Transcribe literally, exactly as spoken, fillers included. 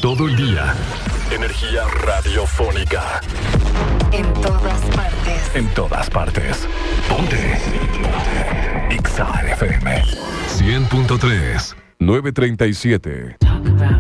todo el día. Energía radiofónica. En todas partes. En todas partes. Ponte. Ponte. X A F M. cien punto tres. nueve treinta y siete.